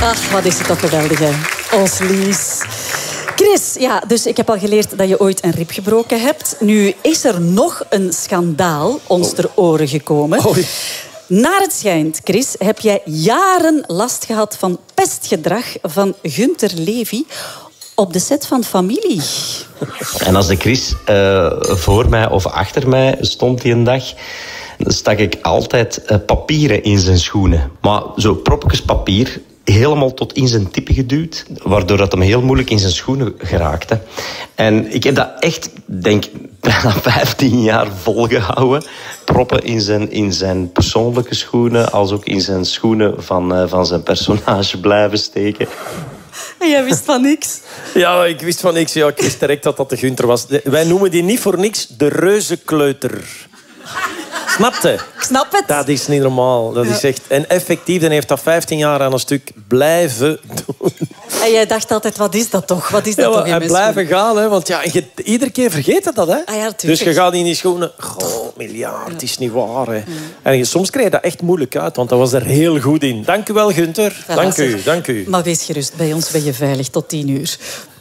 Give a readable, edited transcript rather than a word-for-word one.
Ach, wat is het toch geweldig, hè? Ons Lies. Chris, ja, dus ik heb al geleerd dat je ooit een rib gebroken hebt. Nu is er nog een schandaal ons ter oren gekomen. Oei. Naar het schijnt, Chris, heb jij jaren last gehad van pestgedrag van Gunther Levy op de set van Familie. En als de Chris voor mij of achter mij stond die een dag, dan stak ik altijd papieren in zijn schoenen. Maar zo propjes papier, helemaal tot in zijn tippen geduwd, waardoor dat hem heel moeilijk in zijn schoenen geraakte. En ik heb dat echt, denk bijna 15 jaar volgehouden. Proppen in zijn persoonlijke schoenen, als ook in zijn schoenen van zijn personage blijven steken. En jij wist van niks? Ja, ik wist van niks. Ja, ik wist direct dat dat de Gunther was. Wij noemen die niet voor niks de reuzenkleuter. Snapte? Ik snap het. Dat is niet normaal. Dat is echt... En effectief, dan heeft dat 15 jaar aan een stuk blijven doen. En jij dacht altijd, wat is dat toch? Wat is dat Ja, toch in en mijn blijven gaan, hè? Want ja, iedere keer vergeet het dat, hè? Ah, ja, dus je gaat in die schoenen... Goh, miljard, het is niet waar, hè? En soms krijg je dat echt moeilijk uit, want dat was er heel goed in. Dank u wel, Gunther. Voilà, Dank u, zeg. dank u. Maar wees gerust, bij ons ben je veilig tot 10 uur.